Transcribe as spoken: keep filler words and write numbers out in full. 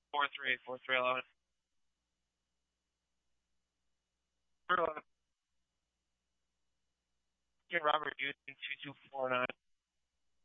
Four three, four three eleven. Four eleven. Robert using two two four nine.